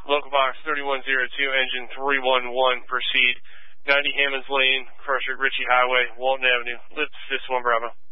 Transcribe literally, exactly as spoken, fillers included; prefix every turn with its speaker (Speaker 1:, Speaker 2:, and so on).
Speaker 1: Local box thirty-one oh two, engine three one one, proceed. ninety Hammonds Lane, Crusher, Ritchie Highway, Walton Avenue, lift fifty-one Bravo.